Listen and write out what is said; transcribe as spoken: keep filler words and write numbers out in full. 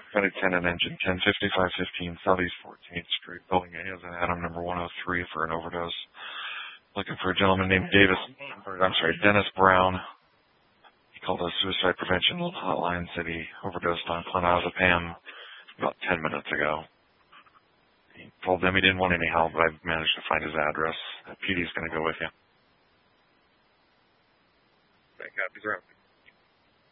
Flight attendant engine ten fifty-five fifteen Southeast fourteenth Street, building A as an Adam number one oh three for an overdose. Looking for a gentleman named Davis, or I'm sorry, Dennis Brown. He called a suicide prevention hotline, said he overdosed on clonazepam about ten minutes ago. He told them he didn't want any help, but I've managed to find his address. P D's going to go with you. Thank God he's around.